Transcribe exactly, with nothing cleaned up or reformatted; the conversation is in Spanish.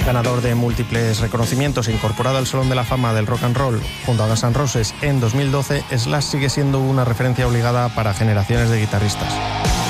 Ganador de múltiples reconocimientos e incorporado al Salón de la Fama del Rock and Roll junto a Guns N' Roses en dos mil doce, Slash sigue siendo una referencia obligada para generaciones de guitarristas.